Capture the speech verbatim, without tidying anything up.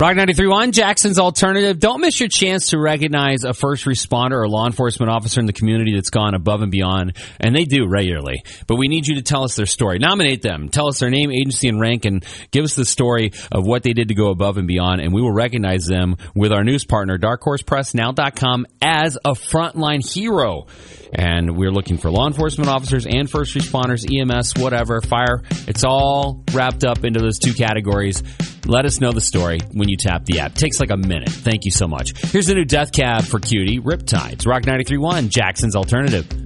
Rock ninety-three point one, Jackson's Alternative. Don't miss your chance to recognize a first responder or law enforcement officer in the community that's gone above and beyond, and they do regularly. But we need you to tell us their story. Nominate them. Tell us their name, agency, and rank, and give us the story of what they did to go above and beyond, and we will recognize them with our news partner, dark horse press now dot com, as a frontline hero. And we're looking for law enforcement officers and first responders, E M S, whatever, fire. It's all wrapped up into those two categories. Let us know the story when you tap the app. It takes like a minute. Thank you so much. Here's the new Death Cab for Cutie, Riptides. Rock ninety-three point one, Jackson's Alternative.